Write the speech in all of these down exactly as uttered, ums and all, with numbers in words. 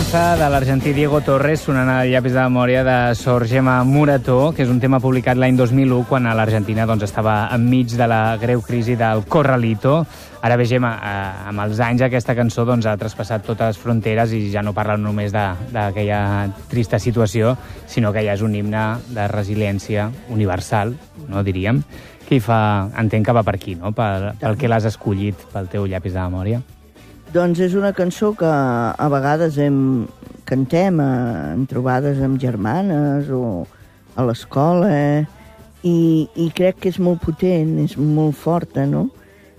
Esperança de l'argentí Diego Torres sonant al llapis de memòria de Sor Gemma Morató, que és un tema publicat l'any dos mil u quan a l'Argentina doncs, estava enmig de la greu crisi del Corralito. Ara bé, Gemma, eh, amb els anys aquesta cançó doncs, ha traspassat totes les fronteres i ja no parla només d'aquella trista situació, sinó que ja és un himne de resiliència universal, no diríem, que hi fa, entenc que va per aquí, no? pel, pel que l'has escollit pel teu llapis de memòria. Doncs és una cançó que a vegades hem, cantem en trobades amb germanes o a l'escola, eh? I, i crec que és molt potent, és molt forta, no?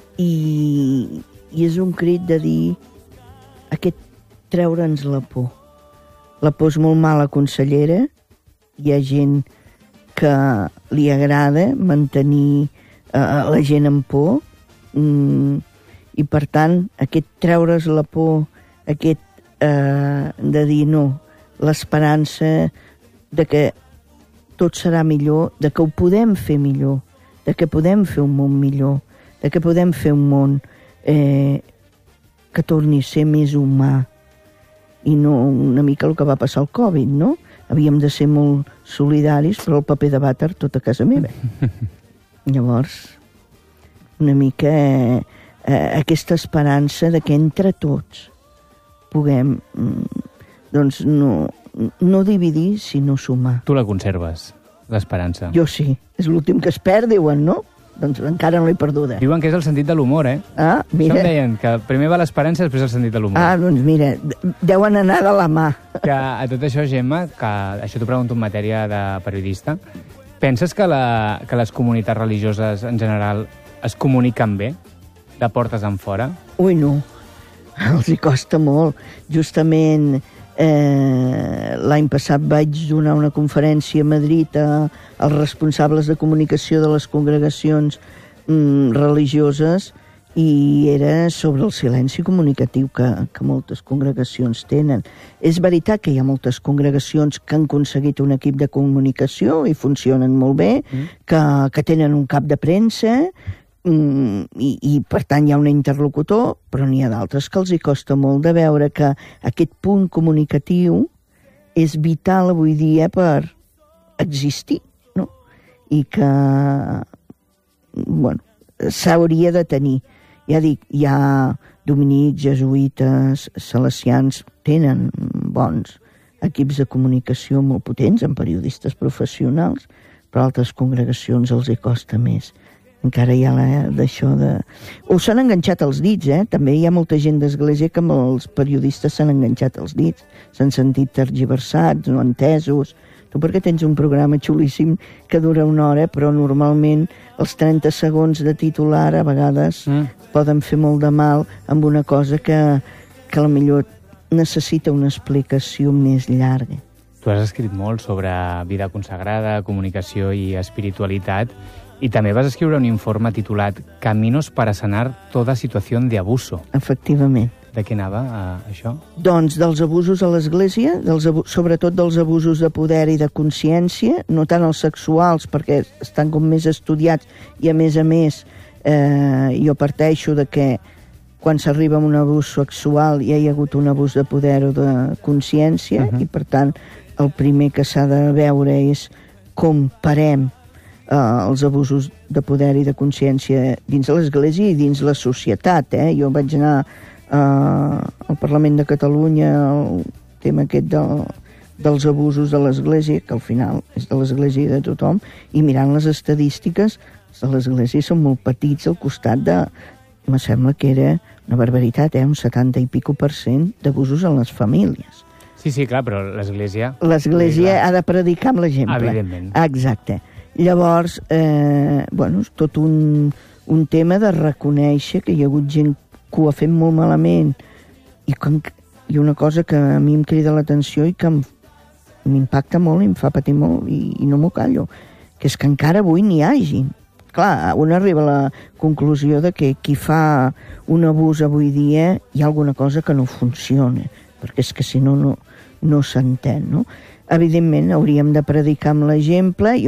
I, i és un crit de dir aquest treure'ns la por. La por és molt mala consellera, hi ha gent que li agrada mantenir eh, la gent en por, mm, i, per tant, aquest treure's la por, aquest eh, de dir no, l'esperança de que tot serà millor, de que ho podem fer millor, de que podem fer un món millor, de que podem fer un món eh, que torni a ser més humà i no una mica el que va passar al Covid, no? Havíem de ser molt solidaris, però el paper de vàter tot a casa meva. Llavors, una mica... Eh, Eh, aquesta esperança de que entre tots puguem doncs no, no dividir, sinó sumar. Tu la conserves, l'esperança? Jo sí. És l'últim que es perd, diuen, no? Doncs encara no l'he perduda. Diuen que és el sentit de l'humor, eh? Ah, mira. Això em deien, que primer va l'esperança i després el sentit de l'humor. Ah, doncs mira, deuen anar de la mà. Que a tot això, Gemma, que això t'ho pregunto en matèria de periodista, penses que, la, que les comunitats religioses en general es comuniquen bé? De portes en fora? Ui, no. Els hi costa molt. Justament eh, l'any passat vaig donar una conferència a Madrid a, als responsables de comunicació de les congregacions mm, religioses i era sobre el silenci comunicatiu que, que moltes congregacions tenen. És veritat que hi ha moltes congregacions que han aconseguit un equip de comunicació i funcionen molt bé, mm. que, que tenen un cap de premsa, I, i per tant hi ha un interlocutor, però n'hi ha d'altres que els hi costa molt de veure que aquest punt comunicatiu és vital avui dia per existir, no? I que bueno, s'hauria de tenir. Ja dic, hi ha dominics, jesuïtes, salesians, tenen bons equips de comunicació molt potents, amb periodistes professionals, però altres congregacions els hi costa més. Encara hi ha d'això de... O s'han enganxat els dits, eh? També hi ha molta gent d'església que amb els periodistes s'han enganxat els dits, s'han sentit tergiversats, no entesos. Tu perquè tens un programa xulíssim que dura una hora, però normalment els trenta segons de titular a vegades mm. poden fer molt de mal amb una cosa que, que potser necessita una explicació més llarga. Tu has escrit molt sobre vida consagrada, comunicació i espiritualitat, i també vas escriure un informe titulat Caminos para sanar toda situación de abuso. Efectivament. De què anava uh, això? Doncs dels abusos a l'Església, dels abu sobretot dels abusos de poder i de consciència, no tant els sexuals, perquè estan com més estudiats, i a més a més eh, jo parteixo de que quan s'arriba a un abús sexual ja hi ha hagut un abús de poder o de consciència, uh-huh. i per tant el primer que s'ha de veure és com parem Uh, els abusos de poder i de consciència dins de l'Església i dins la societat. Eh? Jo vaig anar uh, al Parlament de Catalunya al tema aquest de, dels abusos de l'Església, que al final és de l'Església i de tothom, i mirant les estadístiques de l'Església són molt petits al costat de... Me sembla que era una barbaritat, eh? un setanta i pico per cent d'abusos en les famílies. Sí, sí, clar, però l'Església... L'Església ha de predicar amb l'exemple. Evidentment. Exacte. Llavors, eh, bueno, és tot un, un tema de reconèixer que hi ha hagut gent que ho ha fet molt malament i, que, i una cosa que a mi em crida l'atenció i que m'impacta molt i em fa patir molt i, i no m'ho callo, que és que encara avui n'hi hagi. Clar, un arriba a la conclusió de que qui fa un abús avui dia hi ha alguna cosa que no funciona, perquè és que si no, no, no s'entén, no? Evidentment, hauríem de predicar amb l'exemple i